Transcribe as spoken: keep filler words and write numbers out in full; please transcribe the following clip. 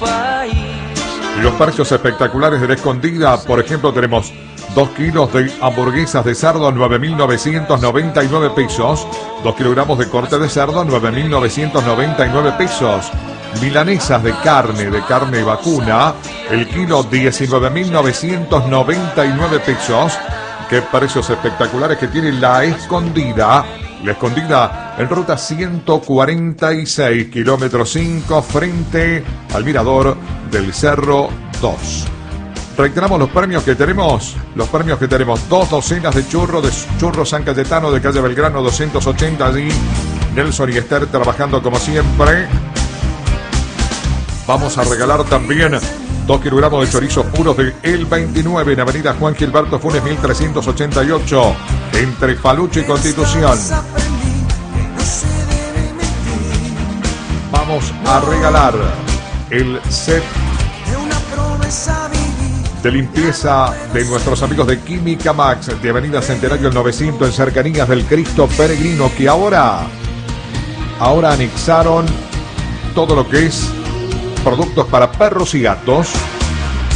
país. Y los precios espectaculares de La Escondida, por ejemplo, tenemos dos kilos de hamburguesas de cerdo a nueve mil novecientos noventa y nueve pesos, dos kilogramos de corte de cerdo a nueve mil novecientos noventa y nueve pesos, milanesas de carne, de carne vacuna, el kilo diecinueve mil novecientos noventa y nueve pesos. Qué precios espectaculares que tiene La Escondida. La Escondida en ruta ciento cuarenta y seis, kilómetro cinco, frente al mirador del Cerro dos. Reiteramos los premios que tenemos. Los premios que tenemos: dos docenas de churros, de churros San Cayetano de calle Belgrano doscientos ochenta, allí Nelson y Esther trabajando como siempre. Vamos a regalar también dos kilogramos de chorizos puros de El veintinueve en avenida Juan Gilberto Funes mil trescientos ochenta y ocho, entre Palucho y Constitución. Vamos a regalar el set de limpieza de nuestros amigos de Química Max de avenida Centenario el novecientos en cercanías del Cristo Peregrino, que ahora, ahora anexaron todo lo que es productos para perros y gatos.